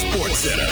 SportsCenter.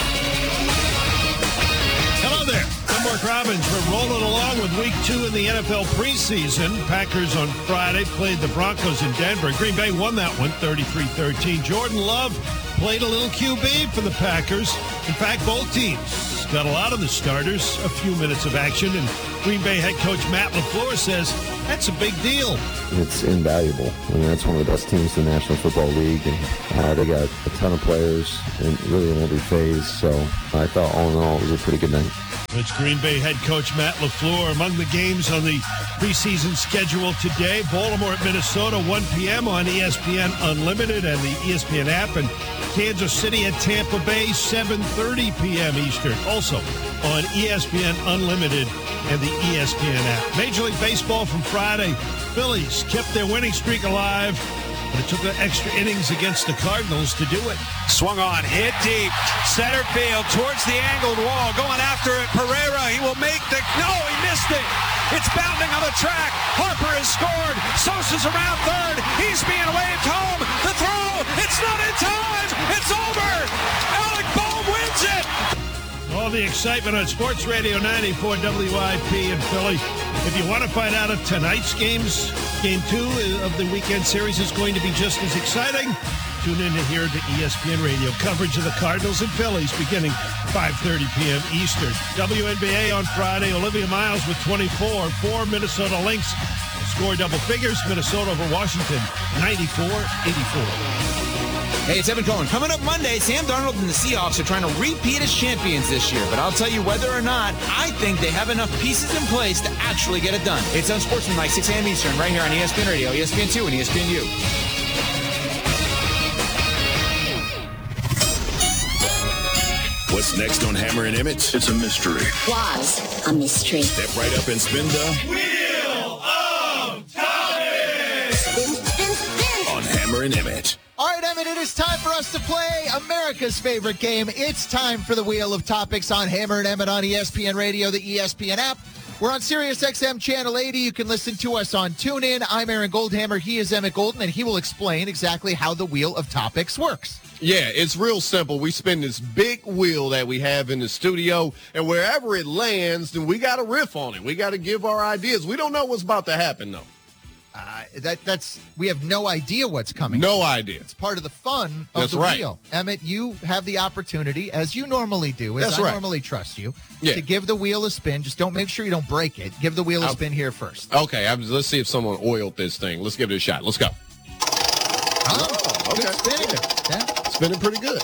Hello there. I'm Mark Robbins. We're rolling along with Week 2 in the NFL preseason. Packers on Friday played the Broncos in Denver. Green Bay won that one 33-13. Jordan Love played a little QB for the Packers. In fact, both teams got a lot of the starters, a few minutes of action, and Green Bay head coach Matt LaFleur says that's a big deal. It's invaluable. I mean, that's one of the best teams in the National Football League, and they got a ton of players and really in every phase. So I thought all in all it was a pretty good night. It's Green Bay head coach Matt LaFleur. Among the games on the preseason schedule today, Baltimore at Minnesota, 1 p.m. on ESPN Unlimited and the ESPN app, and Kansas City at Tampa Bay, 7:30 p.m. Eastern, also on ESPN Unlimited and the ESPN app. Major League Baseball from Friday, Phillies kept their winning streak alive, but it took the extra innings against the Cardinals to do it. Swung on, hit deep, center field, towards the angled wall, going after it. Pereira, he will make the... No, he missed it. It's bounding on the track. Harper has scored. Sosa's around third. He's being waved home. The throw, it's not in time. It's over. Alec Bohm wins it. All the excitement on Sports Radio 94 WIP in Philly. If you want to find out if tonight's games, Game 2 of the weekend series is going to be just as exciting, tune in to hear the ESPN Radio coverage of the Cardinals and Phillies beginning 5:30 p.m. Eastern. WNBA on Friday, Olivia Miles with 24. 4 Minnesota Lynx score double figures. Minnesota over Washington, 94-84. Hey, it's Evan Cohen. Coming up Monday, Sam Darnold and the Seahawks are trying to repeat as champions this year. But I'll tell you whether or not, I think they have enough pieces in place to actually get it done. It's Unsportsmanlike, 6 a.m. Eastern, right here on ESPN Radio, ESPN2, and ESPNU. What's next on Hammer and Emmett? It's a mystery. Was a mystery. Step right up and spin the Wheel of Topics! Spin, spin, spin. on Hammer and Emmett. All right, Emmett, it is time for us to play America's favorite game. It's time for the Wheel of Topics on Hammer and Emmett on ESPN Radio, the ESPN app. We're on Sirius XM Channel 80. You can listen to us on TuneIn. I'm Aaron Goldhammer. He is Emmett Golden, and he will explain exactly how the Wheel of Topics works. Yeah, it's real simple. We spin this big wheel that we have in the studio, and wherever it lands, then we got to riff on it. We got to give our ideas. We don't know what's about to happen, though. We have no idea what's coming. No idea. It's part of the fun of That's the right. wheel. Emmett, you have the opportunity, as you normally do, as That's I right. normally trust you, Yeah. to give the wheel a spin. Just don't make sure you don't break it. Give the wheel a spin here first. Okay, let's see if someone oiled this thing. Let's give it a shot. Let's go. Oh, okay. good spinning. Yeah. Spinning pretty good.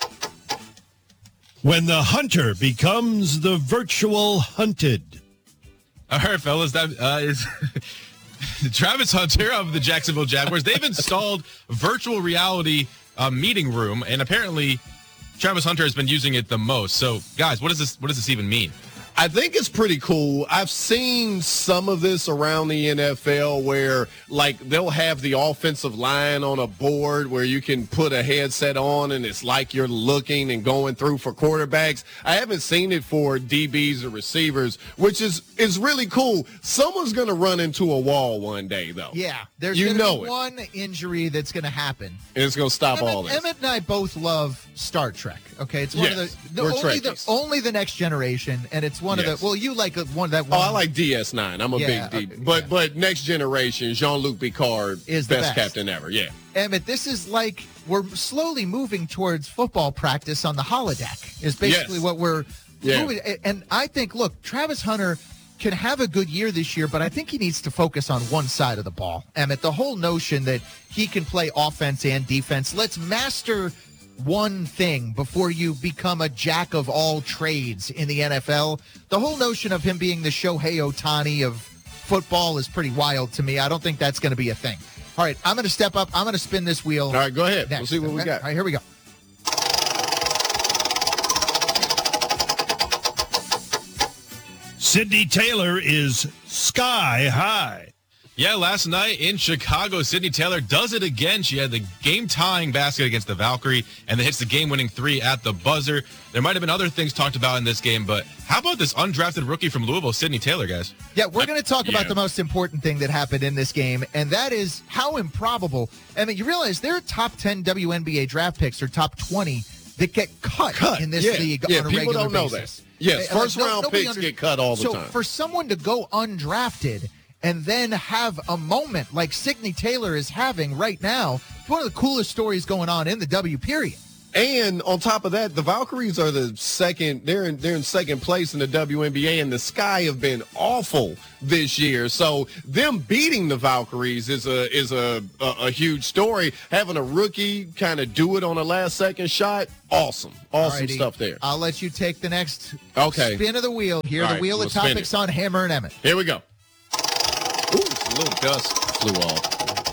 When the hunter becomes the virtual hunted. All right, fellas, that is Travis Hunter of the Jacksonville Jaguars. They've installed virtual reality meeting room, and apparently Travis Hunter has been using it the most. So, guys, what does this even mean? I think it's pretty cool. I've seen some of this around the NFL where, like, they'll have the offensive line on a board where you can put a headset on and it's like you're looking and going through for quarterbacks. I haven't seen it for DBs or receivers, which is really cool. Someone's going to run into a wall one day, though. Yeah, there's You going know to be it. one injury that's going to happen. And it's going to stop all this. Emmett and I both love Star Trek. Okay, it's one Yes, of the we're only the Next Generation, and it's one Yes. of the. Well, you like one that Oh, one. I like DS9. I'm a Yeah, big D. okay, But Next Generation, Jean-Luc Picard, Is the best best. captain ever. Yeah. Emmett, this is like we're slowly moving towards football practice on the holodeck. Is basically Yes. what we're Yeah. moving. And I think, look, Travis Hunter can have a good year this year, but I think he needs to focus on one side of the ball. Emmett, the whole notion that he can play offense and defense. Let's master one thing before you become a jack of all trades in the NFL. The whole notion of him being the Shohei Ohtani of football is pretty wild to me. I don't think that's going to be a thing. All right, I'm going to step up. I'm going to spin this wheel. All right, go ahead. Next. We'll see what we got. All right, here we go. Sydney Taylor is sky high. Yeah, last night in Chicago, Sydney Taylor does it again. She had the game-tying basket against the Valkyrie and then hits the game-winning three at the buzzer. There might have been other things talked about in this game, but how about this undrafted rookie from Louisville, Sydney Taylor, guys? Yeah, we're going to talk about Yeah. the most important thing that happened in this game, and that is how improbable. I mean, you realize their top 10 WNBA draft picks are top 20 that get cut in this league on a regular people don't know basis. that. Yes, first-round picks get cut all the time. So for someone to go undrafted and then have a moment like Sidney Taylor is having right now, it's one of the coolest stories going on in the W period. And on top of that, the Valkyries are the second. They're in second place in the WNBA, and the Sky have been awful this year. So them beating the Valkyries is a huge story. Having a rookie kind of do it on a last-second shot, awesome stuff there. I'll let you take the next spin of the wheel. Here, All the right, wheel we'll of topics on Hammer and Emmett. Here we go. Ooh, a little dust flew off.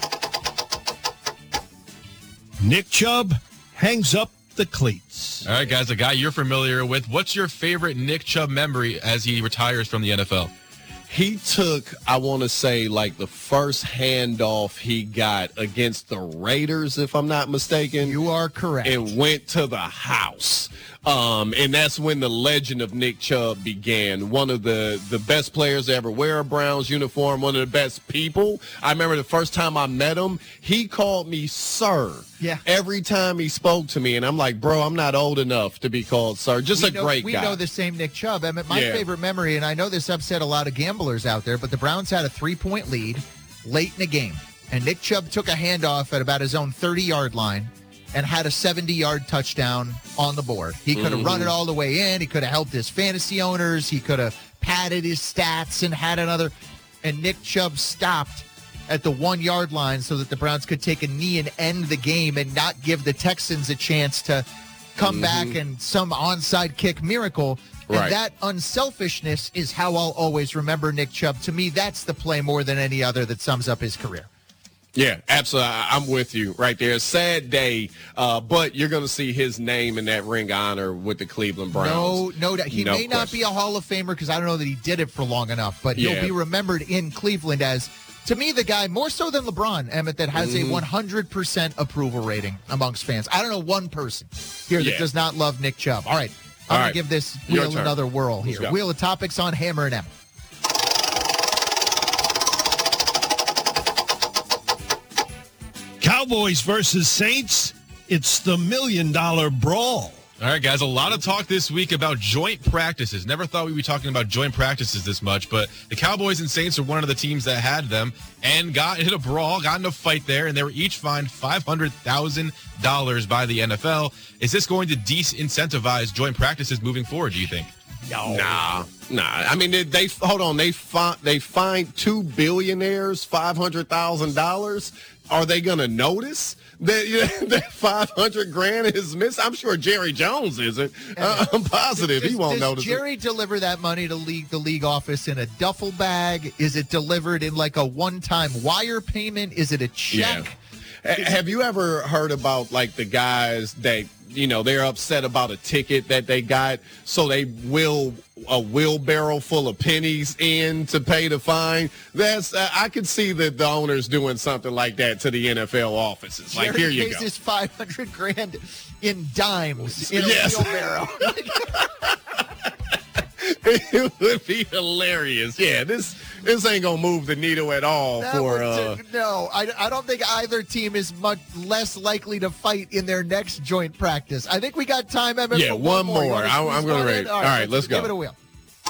Nick Chubb hangs up the cleats. All right, guys, a guy you're familiar with. What's your favorite Nick Chubb memory as he retires from the NFL? He took, I want to say, like the first handoff he got against the Raiders, if I'm not mistaken. You are correct. And went to the house. And that's when the legend of Nick Chubb began. One of the best players to ever wear a Browns uniform, one of the best people. I remember the first time I met him, he called me sir. Yeah. Every time he spoke to me, and I'm like, bro, I'm not old enough to be called sir. Just a great guy. We know the same Nick Chubb. I mean, my favorite memory, and I know this upset a lot of gamblers out there, but the Browns had a 3-point lead late in the game, and Nick Chubb took a handoff at about his own 30-yard line and had a 70-yard touchdown on the board. He could have run it all the way in. He could have helped his fantasy owners. He could have padded his stats and had another. And Nick Chubb stopped at the 1-yard line so that the Browns could take a knee and end the game and not give the Texans a chance to come back and some onside kick miracle. And that unselfishness is how I'll always remember Nick Chubb. To me, that's the play more than any other that sums up his career. Yeah, absolutely. I'm with you right there. Sad day, but you're going to see his name in that ring of honor with the Cleveland Browns. No doubt. He may not be a Hall of Famer because I don't know that he did it for long enough, but he'll be remembered in Cleveland as, to me, the guy, more so than LeBron, Emmett, that has a 100% approval rating amongst fans. I don't know one person here that does not love Nick Chubb. All right, I'm going to give this wheel another whirl here. Wheel of topics on Hammer and Emmett. Cowboys versus Saints. It's the $1 million brawl. All right, guys, a lot of talk this week about joint practices. Never thought we'd be talking about joint practices this much, but the Cowboys and Saints are one of the teams that had them and got in a brawl, got in a fight there, and they were each fined $500,000 by the NFL. Is this going to de-incentivize joint practices moving forward, do you think? No. Nah. I mean, they hold on. They fined 2 billionaires $500,000. Are they going to notice that $500,000 is missing? I'm sure Jerry Jones isn't. I'm positive he won't notice. Does Jerry deliver that money to the league office in a duffel bag? Is it delivered in like a one-time wire payment? Is it a check? Yeah. Have you ever heard about like the guys that, they're upset about a ticket that they got, so they will a wheelbarrow full of pennies in to pay the fine? That's I could see that the owners doing something like that to the NFL offices. Like, here you go. Jerry pays his $500,000 in dimes in a wheelbarrow. It would be hilarious. Yeah, this ain't gonna move the needle at all No, I don't think either team is much less likely to fight in their next joint practice. I think we got time, Emmett. Yeah, one more. I'm going to read. All right, let's go. Give it a wheel.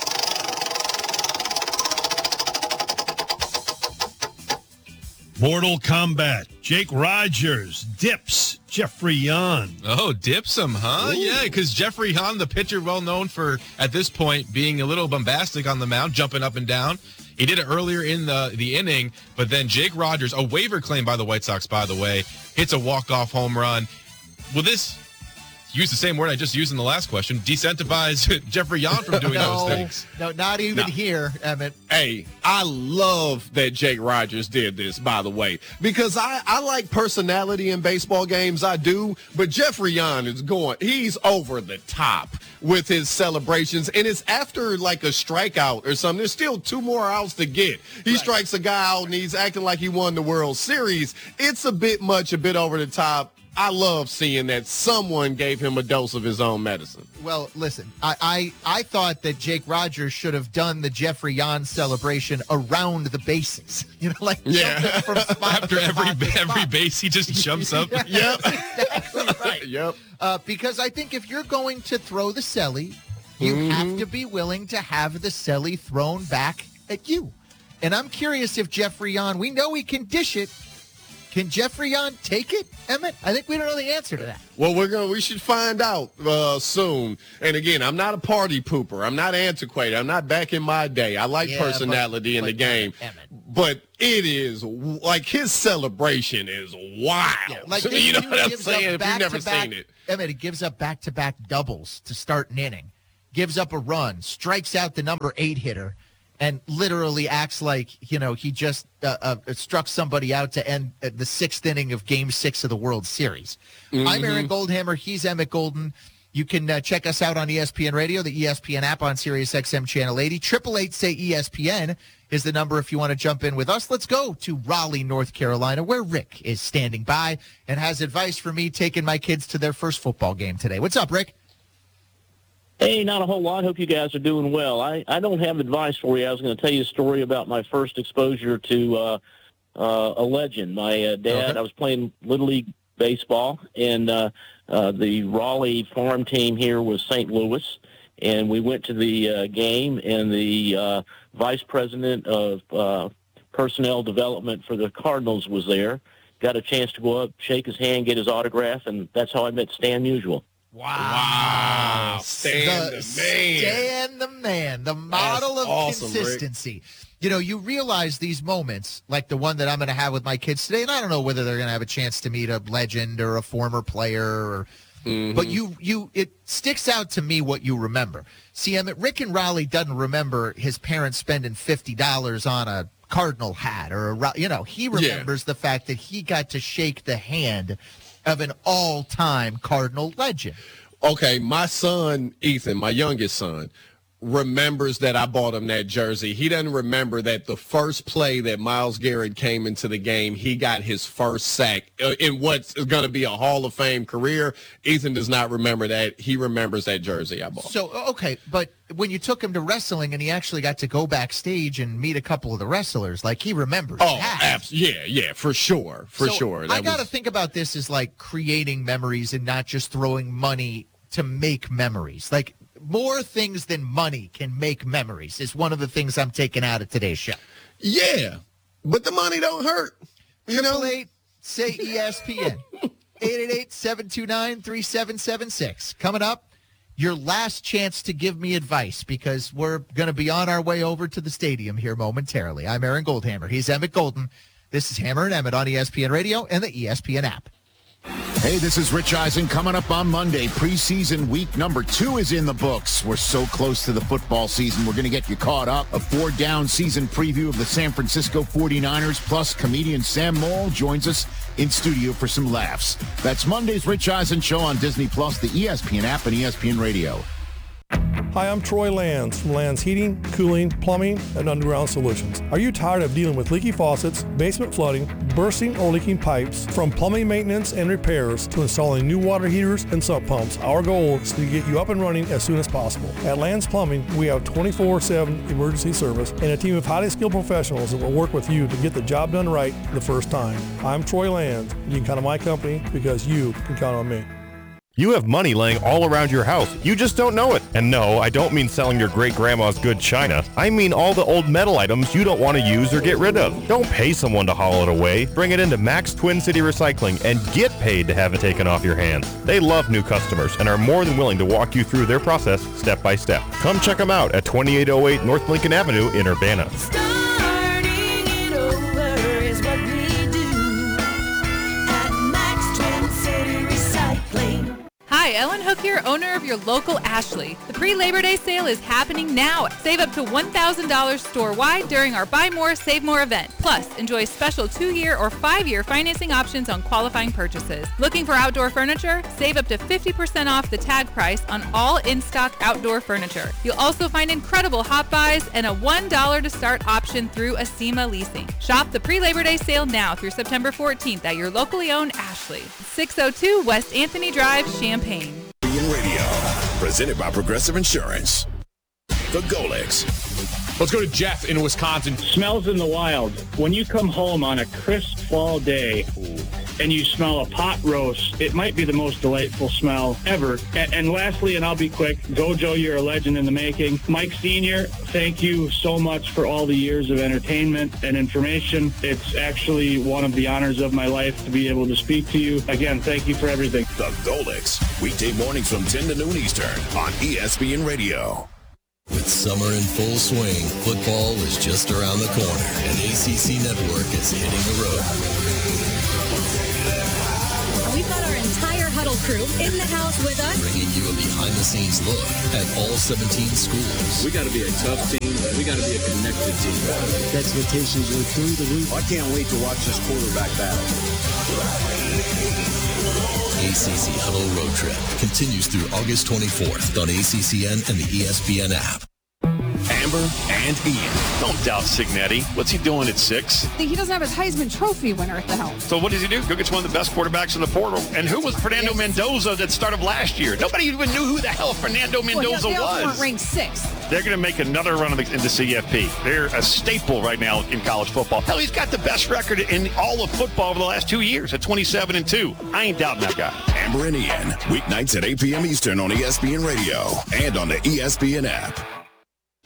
Mortal Kombat. Jake Rogers dips Jeffrey Yan. Oh, dips him, huh? Ooh. Yeah, because Jeffrey Yan, the pitcher, well known for, at this point, being a little bombastic on the mound, jumping up and down. He did it earlier in the inning, but then Jake Rogers, a waiver claim by the White Sox, by the way, hits a walk-off home run. Will this, use the same word I just used in the last question, decentivize Jeffrey Yan from doing those things? No, not even here, Emmett. Hey, I love that Jake Rogers did this, by the way, because I like personality in baseball games. I do, but Jeffrey Yan he's over the top with his celebrations, and it's after like a strikeout or something. There's still 2 more outs to get. He strikes a guy out, and he's acting like he won the World Series. It's a bit much, a bit over the top. I love seeing that someone gave him a dose of his own medicine. Well, listen, I thought that Jake Rogers should have done the Jeffrey Yan celebration around the bases. From spot after every base, he just jumps up. Yep. Exactly right. Yep. Because I think if you're going to throw the celly, you have to be willing to have the celly thrown back at you. And I'm curious if Jeffrey Yon, we know he can dish it. Can Jeffrey Yon take it, Emmett? I think we don't know the answer to that. Well, we should find out soon. And again, I'm not a party pooper. I'm not antiquated. I'm not back in my day. I like personality in the game. But it is like his celebration is wild. Yeah, like you know what I'm saying? If you've never seen it. Emmett, it gives up back-to-back doubles to start an inning. Gives up a run, strikes out the number 8 hitter, and literally acts like, he just struck somebody out to end the 6th inning of Game 6 of the World Series. I'm Aaron Goldhammer. He's Emmett Golden. You can check us out on ESPN Radio, the ESPN app on Sirius XM Channel 80. 888-SAY-ESPN is the number if you want to jump in with us. Let's go to Raleigh, North Carolina, where Rick is standing by and has advice for me taking my kids to their first football game today. What's up, Rick? Hey, not a whole lot. Hope you guys are doing well. I don't have advice for you. I was going to tell you a story about my first exposure to a legend. My dad, I was playing Little League baseball, and the Raleigh farm team here was St. Louis, and we went to the game, and the vice president of personnel development for the Cardinals was there. Got a chance to go up, shake his hand, get his autograph, and that's how I met Stan Musial. Wow. Stan the man. The model of consistency. Rick. You realize these moments, like the one that I'm going to have with my kids today, and I don't know whether they're going to have a chance to meet a legend or a former player, but it sticks out to me what you remember. See, Rick in Raleigh doesn't remember his parents spending $50 on a Cardinal hat or he remembers the fact that he got to shake the hand of an all-time Cardinal legend. Okay, my son, Ethan, my youngest son, remembers that I bought him that jersey. He doesn't remember that the first play that Myles Garrett came into the game, he got his first sack in what's going to be a Hall of Fame career. Ethan does not remember that. He remembers that jersey I bought. So, okay, but when you took him to wrestling and he actually got to go backstage and meet a couple of the wrestlers, like he remembers that. Absolutely. Yeah, for sure. For sure. I got to think about this as like creating memories and not just throwing money to make memories. Like, more things than money can make memories is one of the things I'm taking out of today's show. Yeah, but the money don't hurt. 888-SAY-ESPN. 888-729-3776. Coming up, your last chance to give me advice because we're going to be on our way over to the stadium here momentarily. I'm Aaron Goldhammer. He's Emmett Golden. This is Hammer and Emmett on ESPN Radio and the ESPN app. Hey, this is Rich Eisen. Coming up on Monday, preseason week number 2 is in the books. We're so close to the football season. We're going to get you caught up. A 4-down season preview of the San Francisco 49ers, plus comedian Sam Morrill joins us in studio for some laughs. That's Monday's Rich Eisen Show on Disney+, the ESPN app, and ESPN Radio. Hi, I'm Troy Lands from Lands Heating, Cooling, Plumbing, and Underground Solutions. Are you tired of dealing with leaky faucets, basement flooding, bursting or leaking pipes? From plumbing maintenance and repairs to installing new water heaters and sump pumps, our goal is to get you up and running as soon as possible. At Lands Plumbing, we have 24/7 emergency service and a team of highly skilled professionals that will work with you to get the job done right the first time. I'm Troy Lands. You can count on my company because you can count on me. You have money laying all around your house. You just don't know it. And no, I don't mean selling your great-grandma's good china. I mean all the old metal items you don't want to use or get rid of. Don't pay someone to haul it away. Bring it into Max Twin City Recycling and get paid to have it taken off your hands. They love new customers and are more than willing to walk you through their process step by step. Come check them out at 2808 North Lincoln Avenue in Urbana. Hi, Ellen Hook here, owner of your local Ashley. The pre-Labor Day sale is happening now. Save up to $1,000 store-wide during our Buy More, Save More event. Plus, enjoy special 2-year or 5-year financing options on qualifying purchases. Looking for outdoor furniture? Save up to 50% off the tag price on all in-stock outdoor furniture. You'll also find incredible hot buys and a $1 to start option through Acima Leasing. Shop the pre-Labor Day sale now through September 14th at your locally owned Ashley. 602 West Anthony Drive, Champaign. Radio, presented by Progressive Insurance. The Golex. Let's go to Jeff in Wisconsin. Smells in the wild. When you come home on a crisp fall day and you smell a pot roast, it might be the most delightful smell ever. And lastly, and I'll be quick, Gojo, you're a legend in the making. Mike Sr., thank you so much for all the years of entertainment and information. It's actually one of the honors of my life to be able to speak to you. Again, thank you for everything. The Golics, weekday mornings from 10 to noon Eastern on ESPN Radio. With summer in full swing, football is just around the corner, and ACC Network is hitting the road. We've got our entire Huddle crew in the house with us, bringing you a behind-the-scenes look at all 17 schools. We got to be a tough team. We got to be a connected team. The expectations are through the roof. I can't wait to watch this quarterback battle. ACC Huddle Road Trip continues through August 24th on ACCN and the ESPN app. Amber and Ian. Don't doubt Signetti. What's he doing at 6? He doesn't have his Heisman Trophy winner at the helm. So what does he do? Go get one of the best quarterbacks in the portal. And who was Fernando Mendoza at the start of last year? Nobody even knew who the hell Fernando Mendoza they was. weren't ranked 6th. They're going to make another run into CFP. They're a staple right now in college football. Hell, he's got the best record in all of football over the last 2 years at 27-2. I ain't doubting that guy. Amber and Ian, weeknights at 8 p.m. Eastern on ESPN Radio and on the ESPN app.